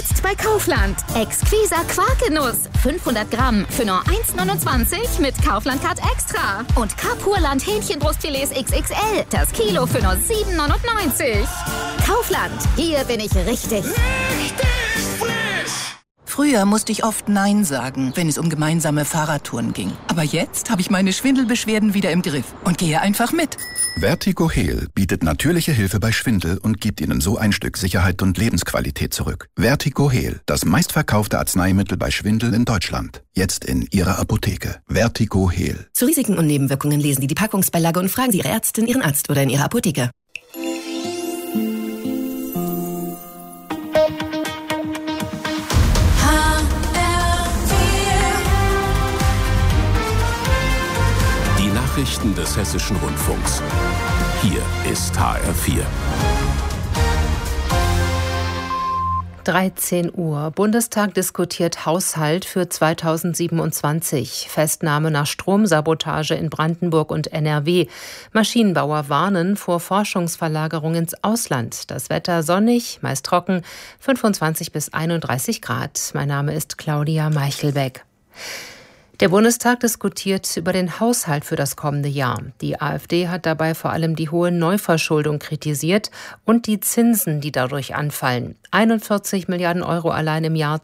Jetzt bei Kaufland. Exquiser Quarkenuss. 500 Gramm für nur 1,29 mit Kaufland-Card Extra. Und Kapurland Hähnchenbrustfilets XXL. Das Kilo für nur 7,99. Kaufland. Hier bin ich richtig. Früher musste ich oft Nein sagen, wenn es um gemeinsame Fahrradtouren ging. Aber jetzt habe ich meine Schwindelbeschwerden wieder im Griff und gehe einfach mit. Vertigo Heal bietet natürliche Hilfe bei Schwindel und gibt Ihnen so ein Stück Sicherheit und Lebensqualität zurück. Vertigo Heal, das meistverkaufte Arzneimittel bei Schwindel in Deutschland. Jetzt in Ihrer Apotheke. Vertigo Heal. Zu Risiken und Nebenwirkungen lesen Sie die Packungsbeilage und fragen Sie Ihre Ärztin, Ihren Arzt oder in Ihrer Apotheke. Nachrichten des Hessischen Rundfunks. Hier ist HR4. 13 Uhr. Bundestag diskutiert Haushalt für 2027. Festnahme nach Stromsabotage in Brandenburg und NRW. Maschinenbauer warnen vor Forschungsverlagerung ins Ausland. Das Wetter sonnig, meist trocken, 25 bis 31 Grad. Mein Name ist Claudia Meichelbeck. Der Bundestag diskutiert über den Haushalt für das kommende Jahr. Die AfD hat dabei vor allem die hohe Neuverschuldung kritisiert und die Zinsen, die dadurch anfallen. 41 Milliarden Euro allein im Jahr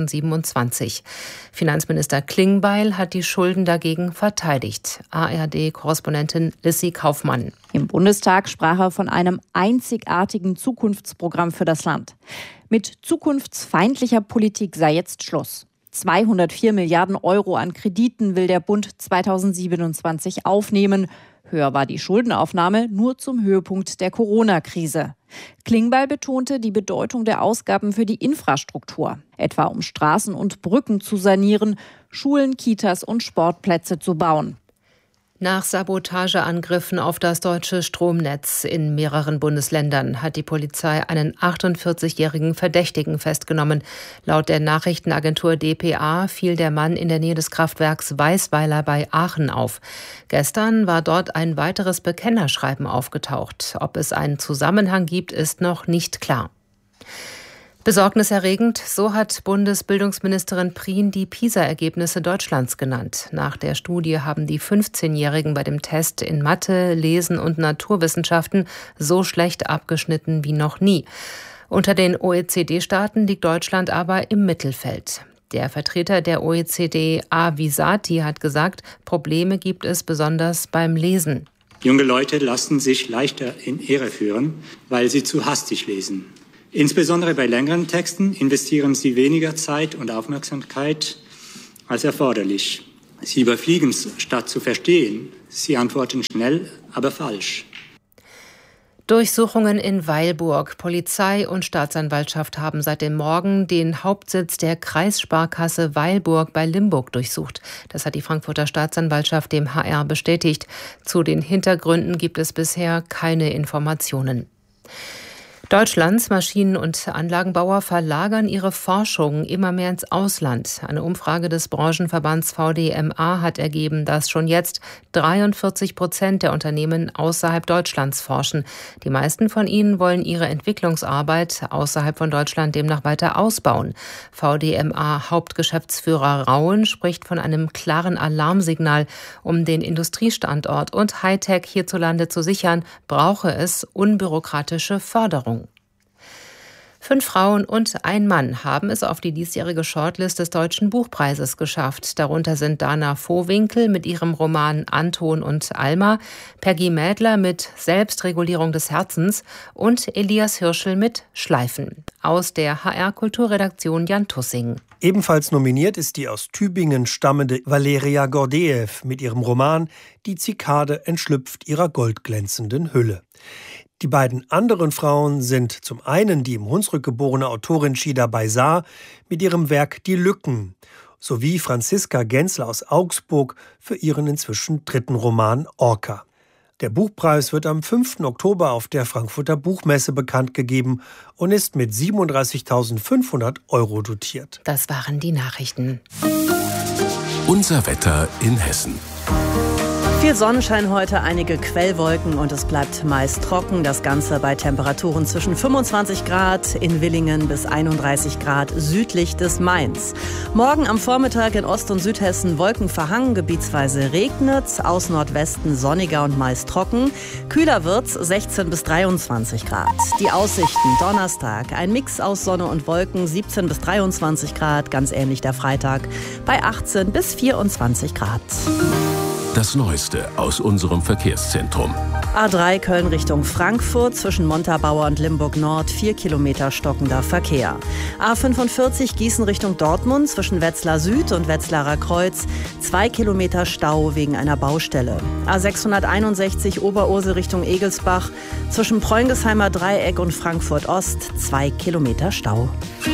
2027. Finanzminister Klingbeil hat die Schulden dagegen verteidigt. ARD-Korrespondentin Lissy Kaufmann. Im Bundestag sprach er von einem einzigartigen Zukunftsprogramm für das Land. Mit zukunftsfeindlicher Politik sei jetzt Schluss. 204 Milliarden Euro an Krediten will der Bund 2027 aufnehmen. Höher war die Schuldenaufnahme nur zum Höhepunkt der Corona-Krise. Klingbeil betonte die Bedeutung der Ausgaben für die Infrastruktur, etwa um Straßen und Brücken zu sanieren, Schulen, Kitas und Sportplätze zu bauen. Nach Sabotageangriffen auf das deutsche Stromnetz in mehreren Bundesländern hat die Polizei einen 48-jährigen Verdächtigen festgenommen. Laut der Nachrichtenagentur dpa fiel der Mann in der Nähe des Kraftwerks Weißweiler bei Aachen auf. Gestern war dort ein weiteres Bekennerschreiben aufgetaucht. Ob es einen Zusammenhang gibt, ist noch nicht klar. Besorgniserregend, so hat Bundesbildungsministerin Prien die PISA-Ergebnisse Deutschlands genannt. Nach der Studie haben die 15-Jährigen bei dem Test in Mathe, Lesen und Naturwissenschaften so schlecht abgeschnitten wie noch nie. Unter den OECD-Staaten liegt Deutschland aber im Mittelfeld. Der Vertreter der OECD, Avisati, hat gesagt, Probleme gibt es besonders beim Lesen. Junge Leute lassen sich leichter in Irre führen, weil sie zu hastig lesen. Insbesondere bei längeren Texten investieren sie weniger Zeit und Aufmerksamkeit als erforderlich. Sie überfliegen es, statt zu verstehen. Sie antworten schnell, aber falsch. Durchsuchungen in Weilburg. Polizei und Staatsanwaltschaft haben seit dem Morgen den Hauptsitz der Kreissparkasse Weilburg bei Limburg durchsucht. Das hat die Frankfurter Staatsanwaltschaft dem HR bestätigt. Zu den Hintergründen gibt es bisher keine Informationen. Deutschlands Maschinen- und Anlagenbauer verlagern ihre Forschung immer mehr ins Ausland. Eine Umfrage des Branchenverbands VDMA hat ergeben, dass schon jetzt 43% der Unternehmen außerhalb Deutschlands forschen. Die meisten von ihnen wollen ihre Entwicklungsarbeit außerhalb von Deutschland demnach weiter ausbauen. VDMA-Hauptgeschäftsführer Rauen spricht von einem klaren Alarmsignal. Um den Industriestandort und Hightech hierzulande zu sichern, brauche es unbürokratische Förderung. 5 Frauen und ein Mann haben es auf die diesjährige Shortlist des Deutschen Buchpreises geschafft. Darunter sind Dana Vohwinkel mit ihrem Roman Anton und Alma, Peggy Mädler mit Selbstregulierung des Herzens und Elias Hirschel mit Schleifen. Aus der HR-Kulturredaktion Jan Tussing. Ebenfalls nominiert ist die aus Tübingen stammende Valeria Gordeev mit ihrem Roman Die Zikade entschlüpft ihrer goldglänzenden Hülle. Die beiden anderen Frauen sind zum einen die im Hunsrück geborene Autorin Shida Baysar mit ihrem Werk Die Lücken sowie Franziska Gensler aus Augsburg für ihren inzwischen 3. Roman Orca. Der Buchpreis wird am 5. Oktober auf der Frankfurter Buchmesse bekannt gegeben und ist mit 37.500 € dotiert. Das waren die Nachrichten. Unser Wetter in Hessen. Viel Sonnenschein heute, einige Quellwolken und es bleibt meist trocken. Das Ganze bei Temperaturen zwischen 25 Grad in Villingen bis 31 Grad südlich des Mains. Morgen am Vormittag in Ost- und Südhessen wolkenverhangen, gebietsweise regnet's, aus Nordwesten sonniger und meist trocken. Kühler wird's, 16 bis 23 Grad. Die Aussichten, Donnerstag, ein Mix aus Sonne und Wolken, 17 bis 23 Grad, ganz ähnlich der Freitag, bei 18 bis 24 Grad. Das Neueste aus unserem Verkehrszentrum. A3 Köln Richtung Frankfurt, zwischen Montabaur und Limburg Nord, 4 Kilometer stockender Verkehr. A45 Gießen Richtung Dortmund, zwischen Wetzlar Süd und Wetzlarer Kreuz, 2 Kilometer Stau wegen einer Baustelle. A661 Oberursel Richtung Egelsbach, zwischen Preungheimer Dreieck und Frankfurt Ost, 2 Kilometer Stau.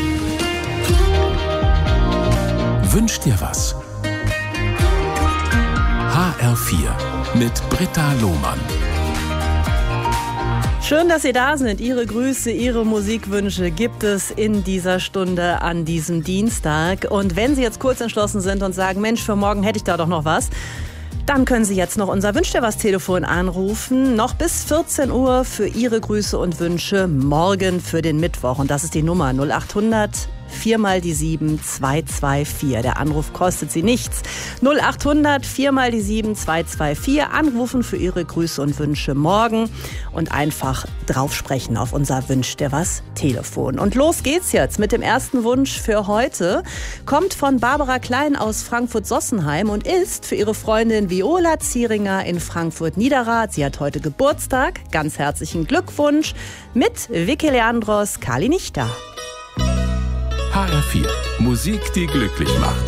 Wünsch dir was? HR4 mit Britta Lohmann. Schön, dass Sie da sind. Ihre Grüße, Ihre Musikwünsche gibt es in dieser Stunde an diesem Dienstag. Und wenn Sie jetzt kurz entschlossen sind und sagen, Mensch, für morgen hätte ich da doch noch was, dann können Sie jetzt noch unser Wünsch dir was Telefon anrufen. Noch bis 14 Uhr für Ihre Grüße und Wünsche morgen für den Mittwoch. Und das ist die Nummer 0800 4 mal die 7 224. Der Anruf kostet Sie nichts. 0800 4 mal die 7 224. Anrufen für Ihre Grüße und Wünsche morgen und einfach drauf sprechen auf unser Wünsch dir was Telefon. Und los geht's jetzt mit dem ersten Wunsch für heute. Kommt von Barbara Klein aus Frankfurt-Sossenheim und ist für ihre Freundin Viola Zieringer in Frankfurt-Niederrad. Sie hat heute Geburtstag. Ganz herzlichen Glückwunsch mit Vicky Leandros, Kali Nichter. HR4, Musik, die glücklich macht.